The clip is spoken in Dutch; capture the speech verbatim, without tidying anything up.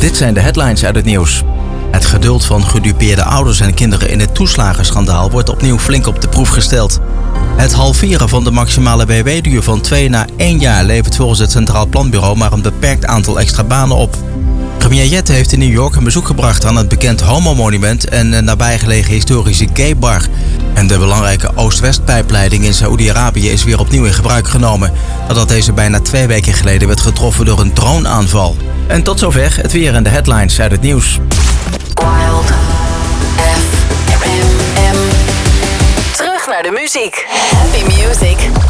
Dit zijn de headlines uit het nieuws. Het geduld van gedupeerde ouders en kinderen in het toeslagenschandaal wordt opnieuw flink op de proef gesteld. Het halveren van de maximale W W-duur van twee naar één jaar levert volgens het Centraal Planbureau maar een beperkt aantal extra banen op. Premier Jette heeft in New York een bezoek gebracht aan het bekend homo-monument en een nabijgelegen historische gay-bar. En de belangrijke Oost-West-pijpleiding in Saoedi-Arabië is weer opnieuw in gebruik genomen, nadat deze bijna twee weken geleden werd getroffen door een droneaanval. En tot zover het weer en de headlines uit het nieuws. Wild F M. Terug naar de muziek. Happy music.